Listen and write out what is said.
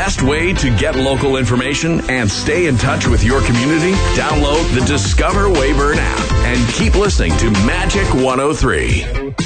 best way to get local information and stay in touch with your community? Download the Discover Weyburn app and keep listening to Magic 103.